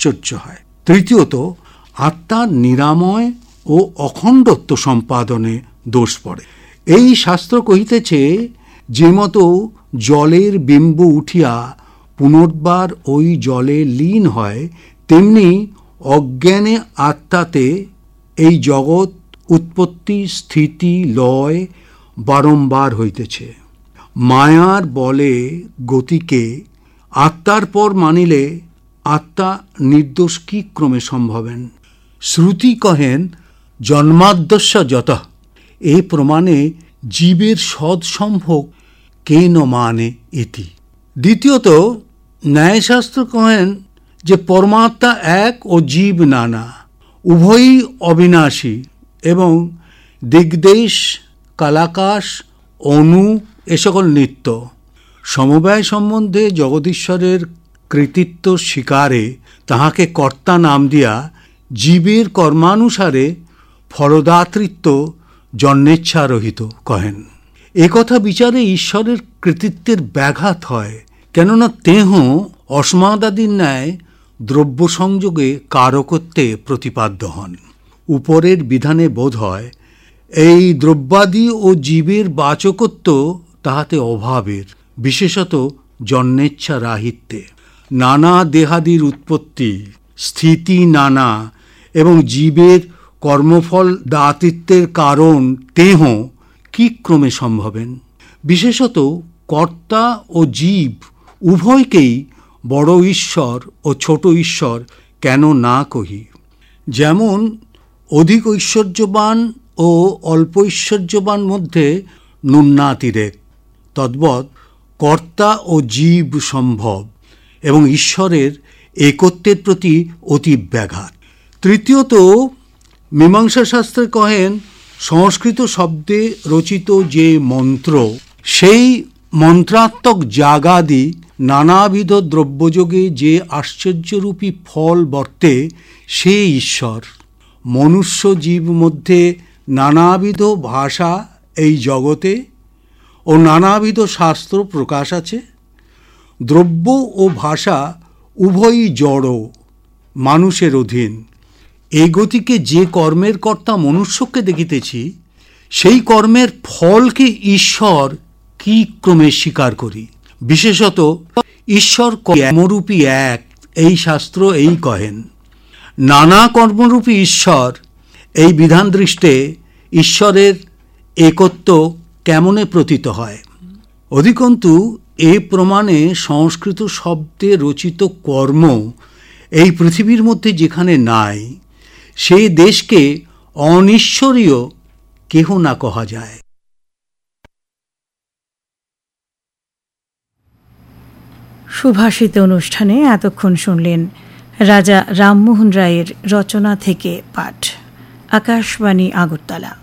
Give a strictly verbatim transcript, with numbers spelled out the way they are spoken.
আশ্চর্য হয়। তৃতীয়ত, আত্মার নিরাময় ও অখণ্ডত্ব সম্পাদনে দোষ পড়ে। এই শাস্ত্র কহিতেছে, যে মতো জলের বিম্ব উঠিয়া পুনর্বার ওই জলে লীন হয়, তেমনি অজ্ঞানে আত্মাতে এই জগৎ উৎপত্তি স্থিতি লয় বারংবার হইতেছে। মায়ার বলে গতিকে আত্মার পর মানিলে আত্মা নির্দোষ কি ক্রমে সম্ভবেন? শ্রুতি কহেন জন্মাদ্যস্য যতঃ। এ প্রমাণে জীবের সৎসম্ভোগ কে ন মানে ইতি। দ্বিতীয়ত, ন্যায়শাস্ত্র কহেন যে পরমাত্মা এক ও জীব নানা, উভয়ই অবিনাশী এবং দিগদেশ কালাকাশ অনু এ সকল নিত্য। সমবায় সম্বন্ধে জগদীশ্বরের কৃতিত্ব স্বীকারে তাহাকে কর্তা নাম দিয়া জীবের কর্মানুসারে ফলদাতৃত্ব জন্মেচ্ছারহিত কহেন। একথা বিচারে ঈশ্বরের কৃতিত্বের ব্যাঘাত হয়, কেননা তেহ অস্মাদাদির ন্যায় দ্রব্য সংযোগে কারকত্বে প্রতিপাদ্য হন। উপরের বিধানে বোধ হয় এই দ্রব্যাদি ও জীবের বাচকত্ব তাহাতে অভাবের, বিশেষত জন্মেচ্ছা রাহিত্যে। নানা দেহাদির উৎপত্তি স্থিতি নানা এবং জীবের কর্মফল দাতৃত্বের কারণ তেহ কি ক্রমে সম্ভবেন? বিশেষত কর্তা ও জীব উভয়কেই বড় ঈশ্বর ও ছোট ঈশ্বর কেন না কহি? যেমন অধিক ঐশ্বর্যবান ও অল্প ঐশ্বর্যবান মধ্যে ন্যূনাতিরেক, তদ্বৎ কর্তা ও জীব সম্ভব এবং ঈশ্বরের একত্বের প্রতি অতি ব্যাঘাত। তৃতীয়ত, মীমাংসা শাস্ত্রে কহেন সংস্কৃত শব্দে রচিত যে মন্ত্র, সেই মন্ত্রাত্মক যাগাদি নানাবিধ দ্রব্যযোগে যে আশ্চর্যরূপী ফল বর্তে, সে ঈশ্বর। মনুষ্য জীব মধ্যে নানাবিধ ভাষা এই জগতে ও নানাবিধ শাস্ত্র প্রকাশ আছে। দ্রব্য ও ভাষা উভয়ই জড়, মানুষের অধীন। এই গতিকে যে কর্মের কর্তা মনুষ্যকে দেখিতেছি, সেই কর্মের ফলকে ঈশ্বর কি ক্রমে স্বীকার করি? বিশেষত ঈশ্বর কর্মরূপী এক, এই শাস্ত্র এই কহেন। নানা কর্মরূপী ঈশ্বর, এই বিধান দৃষ্টে ঈশ্বরের একত্ব কেমনে প্রতীত হয়? অধিকন্তু এ প্রমাণে সংস্কৃত শব্দে রচিত কর্ম এই পৃথিবীর মধ্যে যেখানে নাই, সেই দেশকে অনিশ্বরীয় কেহ না কহা যায়। সুভাষিত অনুষ্ঠানে এতক্ষণ শুনলেন রাজা রামমোহন রায়ের রচনা থেকে পাঠ। আকাশবাণী আগরতলা।